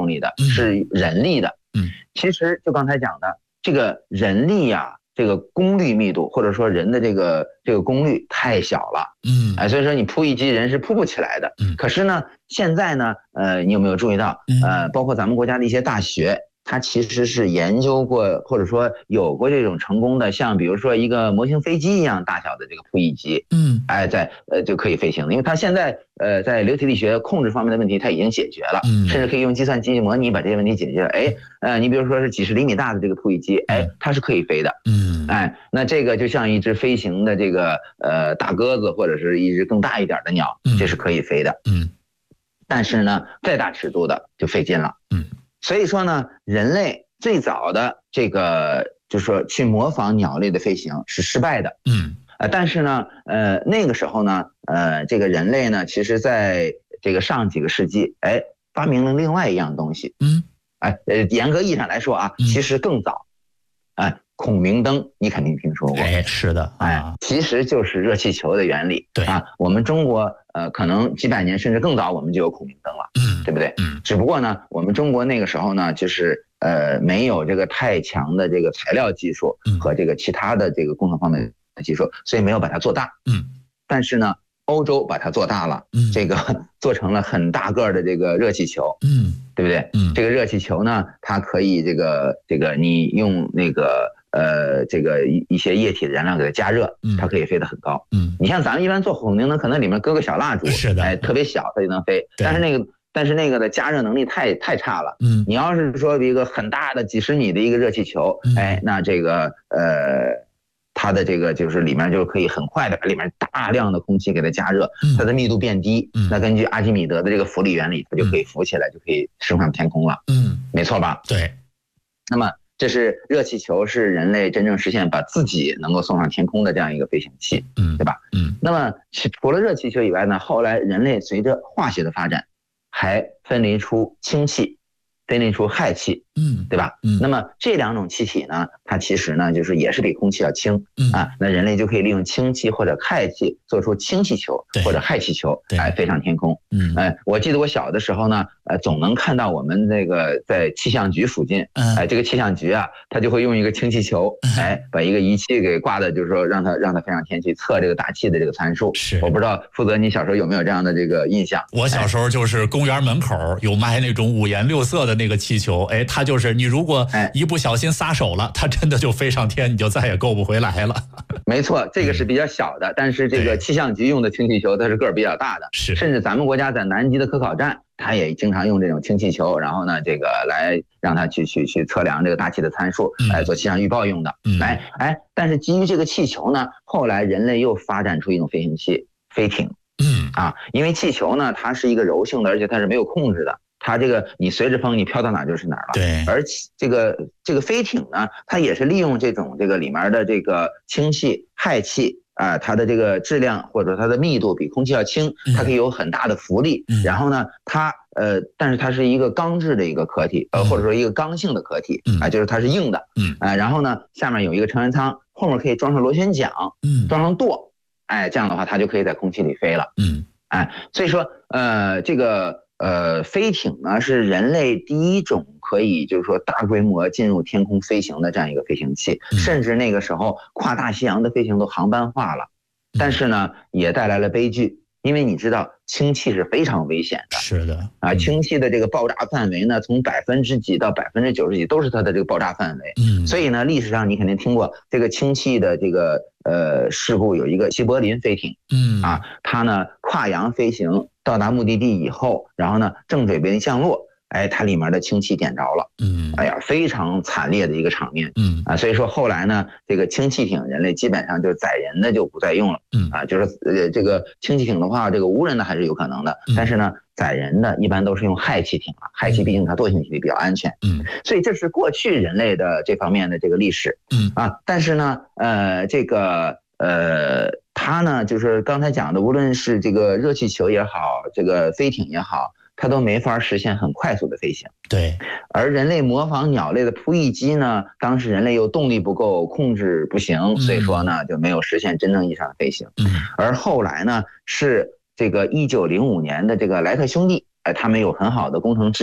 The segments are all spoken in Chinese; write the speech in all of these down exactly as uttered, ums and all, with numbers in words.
动力的，是人力的。 嗯， 其实就刚才讲的这个人力呀、啊，这个功率密度或者说人的这个这个功率太小了。 嗯， 哎，所以说你铺一级人是铺不起来的。 嗯， 可是呢，现在呢，呃，你有没有注意到？呃，包括咱们国家的一些大学。它其实是研究过，或者说有过这种成功的，像比如说一个模型飞机一样大小的这个铺翼机， 嗯， 哎，在呃就可以飞行的，因为它现在呃在流体力学控制方面的问题它已经解决了， 嗯， 甚至可以用计算机模拟把这些问题解决了。哎，呃，你比如说是几十厘米大的这个铺翼机，哎，它是可以飞的， 嗯， 哎，那这个就像一只飞行的这个呃大鸽子或者是一只更大一点的鸟，这是可以飞的， 嗯， 但是呢，再大尺度的就费劲了， 嗯， 所以说呢，人类最早的这个就是说去模仿鸟类的飞行是失败的， 嗯， 呃，但是呢，呃，那个时候呢，呃，这个人类呢，其实在这个上几个世纪，哎，发明了另外一样东西， 嗯， 哎，呃，严格意义上来说啊，其实更早，哎，孔明灯你肯定听说过， 哎，是的， 哎，其实就是热气球的原理， 对啊，我们中国呃，可能几百年甚至更早，我们就有孔明灯了， 嗯， 对不对？ 嗯， 只不过呢，我们中国那个时候呢，就是呃，没有这个太强的这个材料技术和这个其他的这个工程方面的技术，所以没有把它做大。 嗯， 但是呢，欧洲把它做大了， 嗯， 这个做成了很大个的这个热气球， 嗯， 对不对？ 嗯， 这个热气球呢，它可以这个这个你用那个呃这个一一些液体的燃料给它加热，它可以飞得很高。 嗯， 你像咱们一般做孔明灯，可能里面搁个小蜡烛， 是的， 哎，特别小，它就能飞。但是那个。但是那个的加热能力太太差了， 嗯， 你要是说一个很大的几十米的一个热气球， 嗯、 哎，那这个呃，它的这个就是里面就可以很快的把里面大量的空气给它加热， 嗯、 它的密度变低， 嗯， 那根据阿基米德的这个浮力原理，它就可以浮起来，就可以升上天空了， 嗯， 没错吧？ 对。 那么这是热气球，是人类真正实现把自己能够送上天空的这样一个飞行器， 嗯， 对吧？ 嗯， 那么除了热气球以外呢，后来人类随着化学的发展。还分离出氢气，分离出氦气， 嗯， 对吧？ 嗯， 那么这两种气体呢，它其实呢就是也是比空气要轻， 嗯啊，那人类就可以利用氢气或者氦气做出氢气球或者氦气球来飞上天空。 嗯， 哎，我记得我小的时候呢，呃，总能看到我们那个在气象局附近，哎，这个气象局啊，它就会用一个氢气球，哎，把一个仪器给挂的，就是说让它让它飞上天去测这个大气的这个参数。 是， 我不知道负责你小时候有没有这样的这个印象？ 我小时候就是公园门口有卖那种五颜六色的那个气球，哎，它就是你如果一不小心撒手了，它真的就飞上天，你就再也够不回来了。 没错，这个是比较小的，但是这个气象局用的氢气球它是个儿比较大的， 是， 甚至咱们国家在南极的科考站，它也经常用这种氢气球，然后呢，这个来让它去去去测量这个大气的参数，来做气象预报用的。 嗯， 来，哎，但是基于这个气球呢，后来人类又发展出一种飞行器——飞艇。 嗯， 啊，因为气球呢，它是一个柔性的，而且它是没有控制的。它这个你随着风，你飘到哪就是哪了。 对， 而这个这个飞艇呢，它也是利用这种这个里面的这个氢气、氦气啊、呃，它的这个质量或者它的密度比空气要轻，它可以有很大的浮力。 嗯、 然后呢，它呃，但是它是一个钢制的一个壳体，呃，或者说一个刚性的壳体啊、呃，就是它是硬的。 嗯啊、呃，然后呢，下面有一个成员舱，后面可以装上螺旋桨， 嗯， 装上舵，哎，这样的话它就可以在空气里飞了。 嗯， 哎，所以说呃，这个。呃，飞艇呢是人类第一种可以就是说大规模进入天空飞行的这样一个飞行器， 嗯、 甚至那个时候跨大西洋的飞行都航班化了，但是呢也带来了悲剧，因为你知道氢气是非常危险的， 是的啊，氢气的这个爆炸范围呢，从百分之几到百分之九十几都是它的这个爆炸范围， 嗯， 所以呢历史上你肯定听过这个氢气的这个呃事故，有一个西柏林飞艇， 嗯啊，它呢跨洋飞行。到达目的地以后，然后呢正准备降落，哎，它里面的氢气点着了， 嗯， 哎呀，非常惨烈的一个场面， 嗯啊，所以说后来呢，这个氢气艇人类基本上就是载人的就不再用了， 嗯啊，就是呃这个氢气艇的话，这个无人的还是有可能的， 嗯、 但是呢载人的一般都是用氦气艇了，氦气毕竟它惰性气比较安全， 嗯， 所以这是过去人类的这方面的这个历史， 嗯啊，但是呢，呃，这个。呃，它呢，就是刚才讲的，无论是这个热气球也好，这个飞艇也好，它都没法实现很快速的飞行。 对， 而人类模仿鸟类的扑翼机呢，当时人类又动力不够，控制不行，所以说呢，就没有实现真正意义上的飞行。 嗯， 而后来呢，是这个一九零五年的这个莱特兄弟，哎，他们有很好的工程知识，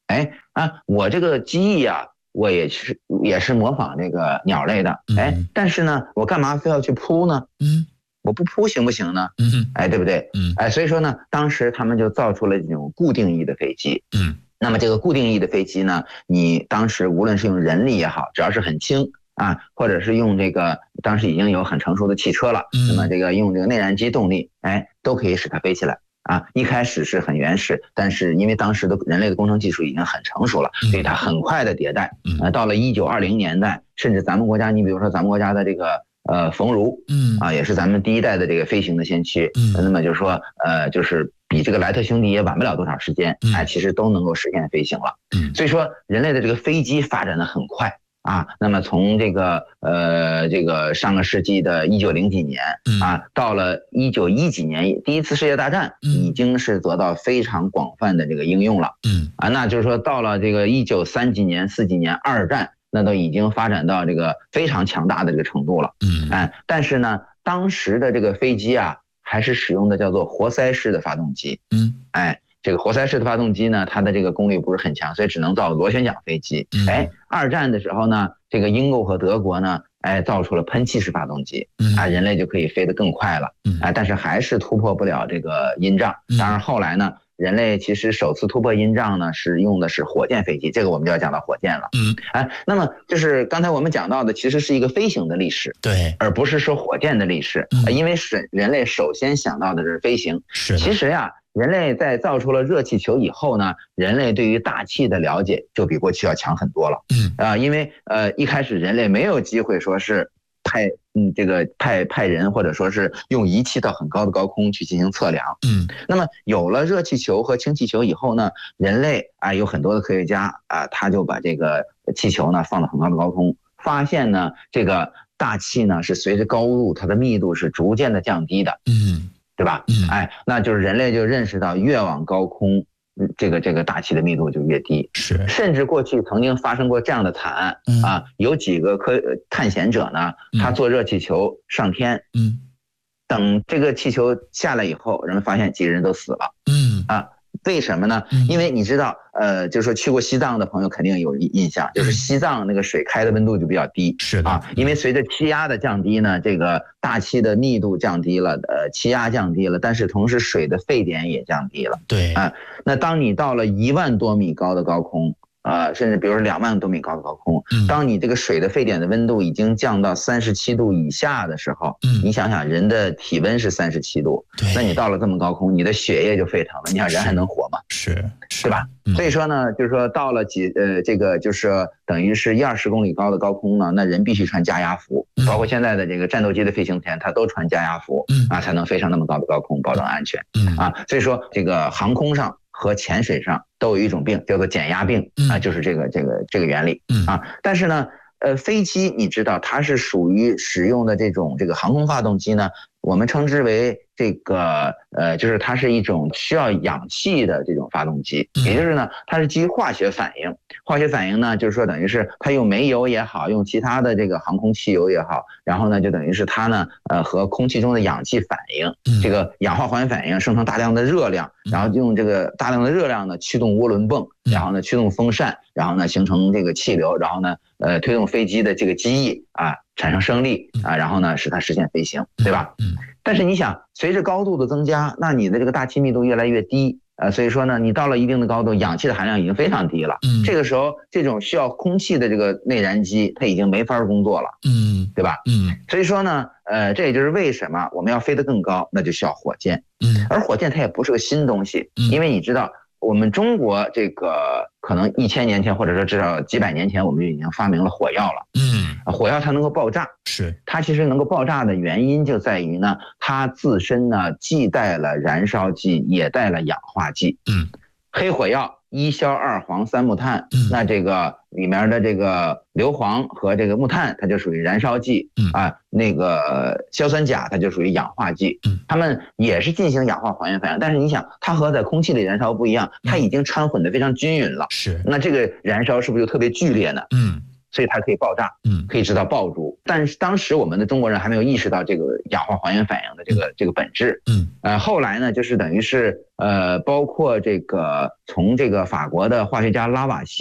哎啊，我这个机翼啊，我也是也是模仿这个鸟类的，哎，但是呢，我干嘛非要去扑呢？ 嗯， 我不扑行不行呢？ 嗯， 哎，对不对？ 嗯， 哎，所以说呢，当时他们就造出了这种固定翼的飞机。 嗯， 那么这个固定翼的飞机呢，你当时无论是用人力也好，只要是很轻啊，或者是用这个当时已经有很成熟的汽车了，那么这个用这个内燃机动力，哎，都可以使它飞起来。啊，一开始是很原始，但是因为当时的人类的工程技术已经很成熟了，所以它很快的迭代。呃，到了一九二零年代，甚至咱们国家，你比如说咱们国家的这个呃冯如， 嗯啊，也是咱们第一代的这个飞行的先驱。 嗯， 那么就是说，呃，就是比这个莱特兄弟也晚不了多少时间，哎，其实都能够实现飞行了。 嗯， 所以说人类的这个飞机发展的很快。啊，那么从这个呃这个上个世纪的一九零几年啊，到了一九一几年，第一次世界大战已经是得到非常广泛的这个应用了。 嗯， 啊，那就是说到了这个一九三几年、四几年，二战那都已经发展到这个非常强大的这个程度了。 嗯， 哎，但是呢，当时的这个飞机啊，还是使用的叫做活塞式的发动机。 嗯， 哎。这个活塞式的发动机呢，它的这个功率不是很强，所以只能造螺旋桨飞机。哎，二战的时候呢，这个英国和德国呢，哎，造出了喷气式发动机，啊，人类就可以飞得更快了。哎，但是还是突破不了这个音障。当然后来呢，人类其实首次突破音障呢，是用的是火箭飞机，这个我们就要讲到火箭了。 嗯， 哎，那么就是刚才我们讲到的，其实是一个飞行的历史， 对， 而不是说火箭的历史。嗯，因为是人类首先想到的是飞行。 是， 其实呀。人类在造出了热气球以后呢，人类对于大气的了解就比过去要强很多了。 嗯啊，因为呃一开始人类没有机会说是派嗯这个派派人或者说是用仪器到很高的高空去进行测量。 嗯， 那么有了热气球和氢气球以后呢，人类啊有很多的科学家啊，他就把这个气球呢放到很高的高空，发现呢这个大气呢是随着高度它的密度是逐渐的降低的。 嗯。 对吧？ 嗯， 哎，那就是人类就认识到越往高空，这个这个大气的密度就越低。 是， 甚至过去曾经发生过这样的惨案、嗯、啊，有几个科探险者呢，他坐热气球上天， 嗯， 等这个气球下来以后，人们发现几个人都死了。 嗯啊。为什么呢？因为你知道，呃，就是说去过西藏的朋友肯定有印象，就是西藏那个水开的温度就比较低， 是的啊，因为随着气压的降低呢，这个大气的密度降低了，呃，气压降低了，但是同时水的沸点也降低了， 对啊，那当你到了一万多米高的高空。呃，甚至比如说两万多米高的高空，当你这个水的沸点的温度已经降到三十七度以下的时候，嗯，你想想人的体温是三十七度， 对， 那你到了这么高空，你的血液就沸腾了，你想人还能活吗？ 是，是对吧？嗯、所以说呢，就是说到了几呃这个就是等于是一二十公里高的高空呢，那人必须穿加压服，嗯、包括现在的这个战斗机的飞行员，他都穿加压服，嗯啊，才能飞上那么高的高空，保证安全，嗯啊，所以说这个航空上。和潜水上都有一种病叫做减压病啊，就是这个这个这个原理啊。但是呢，呃，飞机你知道它是属于使用的这种这个航空发动机呢，我们称之为这个呃，就是它是一种需要氧气的这种发动机，也就是呢，它是基于化学反应。化学反应呢，就是说等于是它用煤油也好，用其他的这个航空汽油也好，然后呢，就等于是它呢，呃，和空气中的氧气反应，这个氧化还原反应生成大量的热量，然后用这个大量的热量呢驱动涡轮泵，然后呢驱动风扇，然后呢形成这个气流，然后呢，呃，推动飞机的这个机翼啊产生升力啊，然后呢使它实现飞行，对吧？嗯。但是你想，随着高度的增加，那你的这个大气密度越来越低。呃，所以说呢，你到了一定的高度，氧气的含量已经非常低了。嗯，这个时候，这种需要空气的这个内燃机，它已经没法工作了。嗯，对吧？嗯，所以说呢，呃，这也就是为什么我们要飞得更高，那就需要火箭。嗯，而火箭它也不是个新东西，因为你知道，我们中国这个可能一千年前，或者说至少几百年前，我们就已经发明了火药了。嗯，火药它能够爆炸， 是它其实能够爆炸的原因就在于呢，它自身呢既带了燃烧剂，也带了氧化剂。嗯，黑火药一硝二磺三木炭，嗯，那这个里面的这个硫磺和这个木炭，它就属于燃烧剂。嗯啊，那个硝酸钾它就属于氧化剂。嗯，它们也是进行氧化还原反应，但是你想，它和在空气里燃烧不一样，它已经掺混的非常均匀了。 是， 那这个燃烧是不是就特别剧烈呢？ 嗯。 所以它可以爆炸， 嗯， 可以制造爆珠。但是当时我们的中国人还没有意识到这个氧化还原反应的这个、嗯、这个本质， 嗯， 呃，后来呢，就是等于是呃，包括这个从这个法国的化学家拉瓦锡。